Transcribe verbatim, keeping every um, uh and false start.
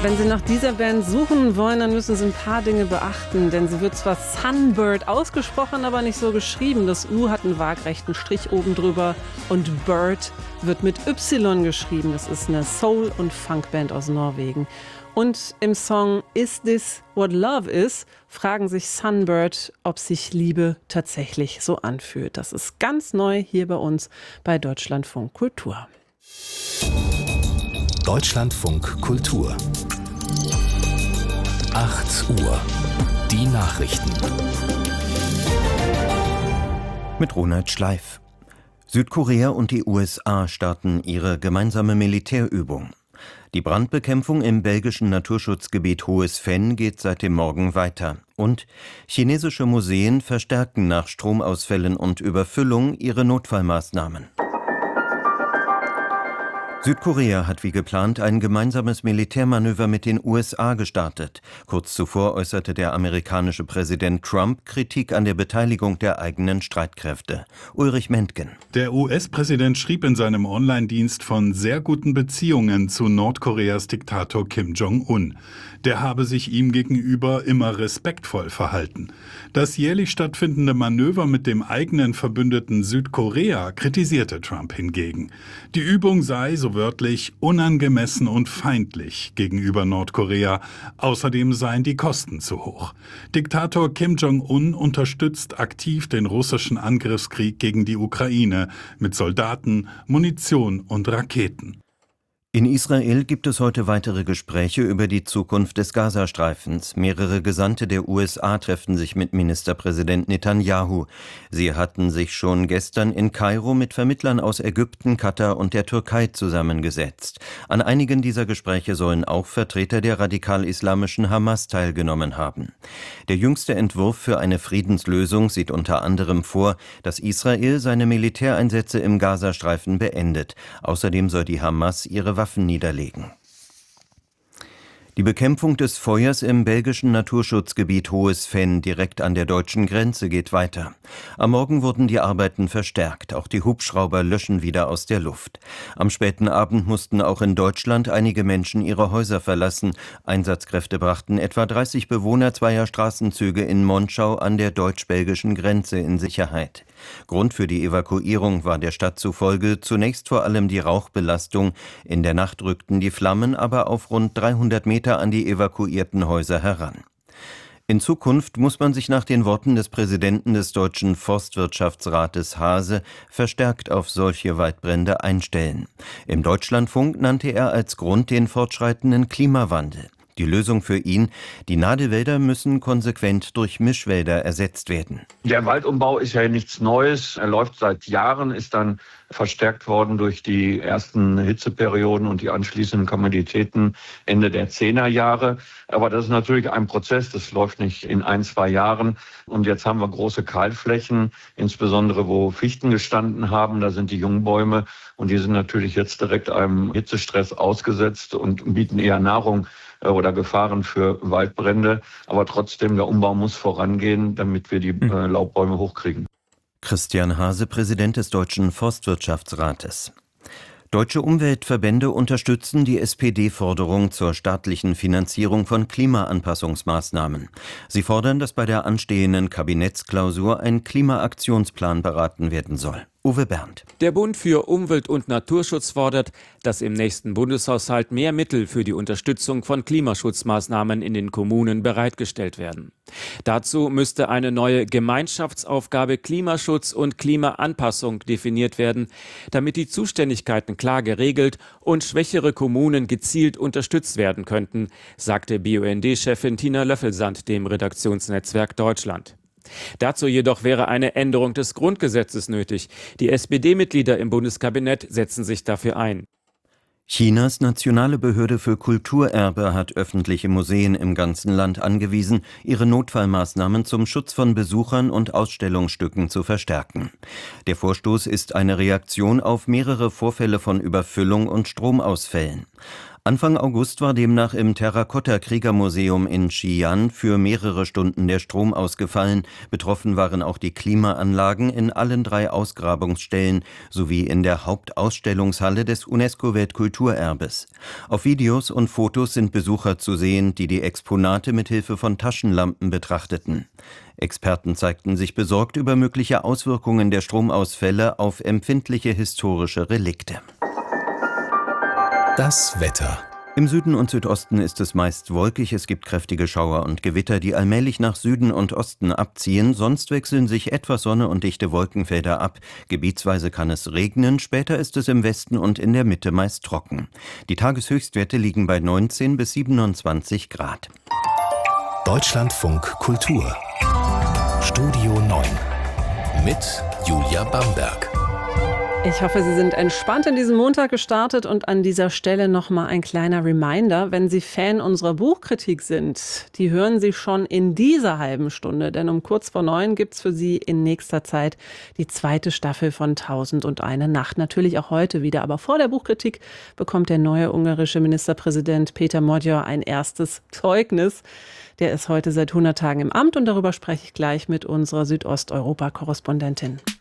Wenn Sie nach dieser Band suchen wollen, dann müssen Sie ein paar Dinge beachten, denn sie wird zwar Sunbird ausgesprochen, aber nicht so geschrieben. Das U hat einen waagrechten Strich oben drüber und Bird wird mit Y geschrieben. Das ist eine Soul- und Funkband aus Norwegen. Und im Song Is This What Love Is fragen sich Sunbird, ob sich Liebe tatsächlich so anfühlt. Das ist ganz neu hier bei uns bei Deutschlandfunk Kultur. Deutschlandfunk Kultur. acht Uhr. Die Nachrichten. Mit Ronald Schleif. Südkorea und die U S A starten ihre gemeinsame Militärübung. Die Brandbekämpfung im belgischen Naturschutzgebiet Hohes Venn geht seit dem Morgen weiter. Und chinesische Museen verstärken nach Stromausfällen und Überfüllung ihre Notfallmaßnahmen. Südkorea hat wie geplant ein gemeinsames Militärmanöver mit den U S A gestartet. Kurz zuvor äußerte der amerikanische Präsident Trump Kritik an der Beteiligung der eigenen Streitkräfte. Ulrich Mentgen. Der U S-Präsident schrieb in seinem Online-Dienst von sehr guten Beziehungen zu Nordkoreas Diktator Kim Jong-un. Der habe sich ihm gegenüber immer respektvoll verhalten. Das jährlich stattfindende Manöver mit dem eigenen Verbündeten Südkorea kritisierte Trump hingegen. Die Übung sei, so wörtlich, unangemessen und feindlich gegenüber Nordkorea. Außerdem seien die Kosten zu hoch. Diktator Kim Jong-un unterstützt aktiv den russischen Angriffskrieg gegen die Ukraine mit Soldaten, Munition und Raketen. In Israel gibt es heute weitere Gespräche über die Zukunft des Gazastreifens. Mehrere Gesandte der U S A treffen sich mit Ministerpräsident Netanyahu. Sie hatten sich schon gestern in Kairo mit Vermittlern aus Ägypten, Katar und der Türkei zusammengesetzt. An einigen dieser Gespräche sollen auch Vertreter der radikal-islamischen Hamas teilgenommen haben. Der jüngste Entwurf für eine Friedenslösung sieht unter anderem vor, dass Israel seine Militäreinsätze im Gazastreifen beendet. Außerdem soll die Hamas ihre Waffen niederlegen. Die Bekämpfung des Feuers im belgischen Naturschutzgebiet Hohes Venn direkt an der deutschen Grenze geht weiter. Am Morgen wurden die Arbeiten verstärkt. Auch die Hubschrauber löschen wieder aus der Luft. Am späten Abend mussten auch in Deutschland einige Menschen ihre Häuser verlassen. Einsatzkräfte brachten etwa dreißig Bewohner zweier Straßenzüge in Monschau an der deutsch-belgischen Grenze in Sicherheit. Grund für die Evakuierung war der Stadt zufolge zunächst vor allem die Rauchbelastung. In der Nacht rückten die Flammen aber auf rund dreihundert Meter an die evakuierten Häuser heran. In Zukunft muss man sich nach den Worten des Präsidenten des Deutschen Forstwirtschaftsrates Haase verstärkt auf solche Waldbrände einstellen. Im Deutschlandfunk nannte er als Grund den fortschreitenden Klimawandel. Die Lösung für ihn: die Nadelwälder müssen konsequent durch Mischwälder ersetzt werden. Der Waldumbau ist ja nichts Neues. Er läuft seit Jahren, ist dann verstärkt worden durch die ersten Hitzeperioden und die anschließenden Komoditäten Ende der Zehnerjahre. Aber das ist natürlich ein Prozess, das läuft nicht in ein, zwei Jahren. Und jetzt haben wir große Kahlflächen, insbesondere wo Fichten gestanden haben. Da sind die Jungbäume und die sind natürlich jetzt direkt einem Hitzestress ausgesetzt und bieten eher Nahrung oder Gefahren für Waldbrände. Aber trotzdem, der Umbau muss vorangehen, damit wir die äh, Laubbäume hochkriegen. Christian Haase, Präsident des Deutschen Forstwirtschaftsrates. Deutsche Umweltverbände unterstützen die S P D-Forderung zur staatlichen Finanzierung von Klimaanpassungsmaßnahmen. Sie fordern, dass bei der anstehenden Kabinettsklausur ein Klimaaktionsplan beraten werden soll. Uwe Berndt. Der Bund für Umwelt und Naturschutz fordert, dass im nächsten Bundeshaushalt mehr Mittel für die Unterstützung von Klimaschutzmaßnahmen in den Kommunen bereitgestellt werden. Dazu müsste eine neue Gemeinschaftsaufgabe Klimaschutz und Klimaanpassung definiert werden, damit die Zuständigkeiten klar geregelt und schwächere Kommunen gezielt unterstützt werden könnten, sagte B U N D-Chefin Tina Löffelsand dem Redaktionsnetzwerk Deutschland. Dazu jedoch wäre eine Änderung des Grundgesetzes nötig. Die S P D-Mitglieder im Bundeskabinett setzen sich dafür ein. Chinas nationale Behörde für Kulturerbe hat öffentliche Museen im ganzen Land angewiesen, ihre Notfallmaßnahmen zum Schutz von Besuchern und Ausstellungsstücken zu verstärken. Der Vorstoß ist eine Reaktion auf mehrere Vorfälle von Überfüllung und Stromausfällen. Anfang August war demnach im Terrakotta-Kriegermuseum in Xi'an für mehrere Stunden der Strom ausgefallen. Betroffen waren auch die Klimaanlagen in allen drei Ausgrabungsstellen sowie in der Hauptausstellungshalle des UNESCO-Weltkulturerbes. Auf Videos und Fotos sind Besucher zu sehen, die die Exponate mit Hilfe von Taschenlampen betrachteten. Experten zeigten sich besorgt über mögliche Auswirkungen der Stromausfälle auf empfindliche historische Relikte. Das Wetter. Im Süden und Südosten ist es meist wolkig, es gibt kräftige Schauer und Gewitter, die allmählich nach Süden und Osten abziehen, sonst wechseln sich etwas Sonne und dichte Wolkenfelder ab. Gebietsweise kann es regnen, später ist es im Westen und in der Mitte meist trocken. Die Tageshöchstwerte liegen bei neunzehn bis siebenundzwanzig Grad. Deutschlandfunk Kultur. Studio neun mit Julia Bamberg. Ich hoffe, Sie sind entspannt in diesen Montag gestartet und an dieser Stelle nochmal ein kleiner Reminder, wenn Sie Fan unserer Buchkritik sind, die hören Sie schon in dieser halben Stunde, denn um kurz vor neun gibt's für Sie in nächster Zeit die zweite Staffel von Tausend und eine Nacht. Natürlich auch heute wieder, aber vor der Buchkritik bekommt der neue ungarische Ministerpräsident Péter Magyar ein erstes Zeugnis. Der ist heute seit hundert Tagen im Amt und darüber spreche ich gleich mit unserer Südosteuropa-Korrespondentin.